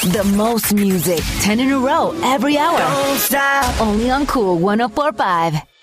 The most music, 10 in a row, every hour. Don't stop. Only on Cool 104.5.